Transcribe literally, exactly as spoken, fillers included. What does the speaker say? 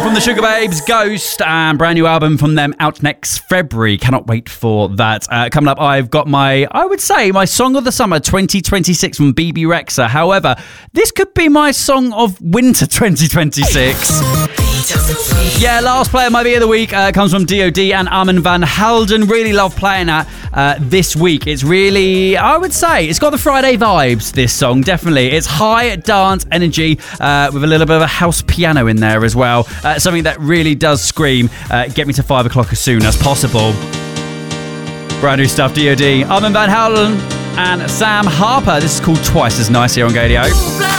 from the Sugar Babes, Ghost, and brand new album from them out next February. Cannot wait for that. Uh, coming up, I've got my, I would say, my Song of the Summer twenty twenty-six from B B Rexa. However, this could be my Song of Winter twenty twenty-six. Yeah, last player might be of the week uh, comes from D O D and Armin van Helden. Really love playing that uh, this week. It's really, I would say, it's got the Friday vibes, this song, definitely. It's high dance energy uh, with a little bit of a house piano in there as well. Uh, something that really does scream, uh, get me to five o'clock as soon as possible. Brand new stuff, D O D, Armin van Helden and Sam Harper. This is called Twice as Nice here on Gadio.